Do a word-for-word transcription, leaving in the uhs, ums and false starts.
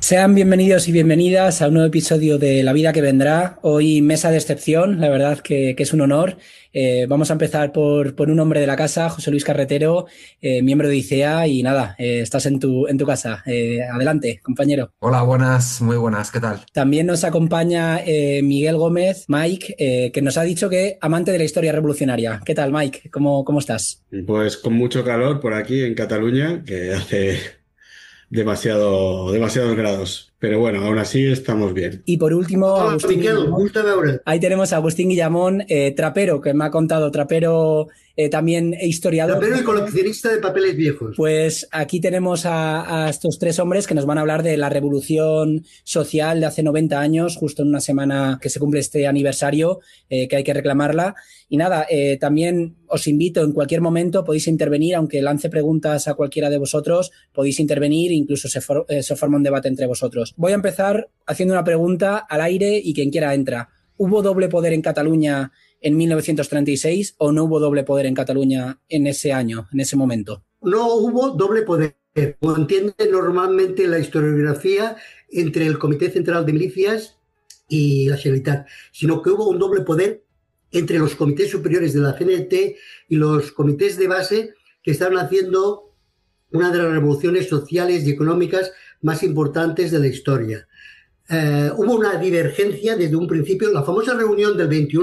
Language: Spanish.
Sean bienvenidos y bienvenidas a un nuevo episodio de La Vida que Vendrá. Hoy mesa de excepción, la verdad que, que es un honor. Eh, vamos a empezar por, por un hombre de la casa, José Luis Carretero, eh, miembro de I C E A y nada, eh, estás en tu, en tu casa. Eh, adelante, compañero. Hola, buenas, muy buenas, ¿qué tal? También nos acompaña eh, Miguel Gómez, Mike, eh, que nos ha dicho que amante de la historia revolucionaria. ¿Qué tal, Mike? ¿Cómo, cómo estás? Pues con mucho calor por aquí en Cataluña, que hace demasiado, demasiados grados. Pero bueno, aún así estamos bien. Y por último, Hola, Agustín Miquel, Guillamón. gust de veure't. Ahí tenemos a Agustín Guillamón, eh, trapero, que me ha contado, trapero eh, también historiador. Rapero y coleccionista de papeles viejos. Pues aquí tenemos a, a estos tres hombres que nos van a hablar de la revolución social de hace noventa años, justo en una semana que se cumple este aniversario, eh, que hay que reclamarla. Y nada, eh, también os invito en cualquier momento, podéis intervenir, aunque lance preguntas a cualquiera de vosotros, podéis intervenir, incluso se, for, eh, se forma un debate entre vosotros. Voy a empezar haciendo una pregunta al aire y quien quiera entra. ¿Hubo doble poder en Cataluña en mil novecientos treinta y seis o no hubo doble poder en Cataluña en ese año, en ese momento? No hubo doble poder, como entiende normalmente la historiografía, entre el Comité Central de Milicias y la Generalitat, sino que hubo un doble poder entre los comités superiores de la C N T y los comités de base que estaban haciendo una de las revoluciones sociales y económicas más importantes de la historia. Eh, hubo una divergencia desde un principio, la famosa reunión del veintiuno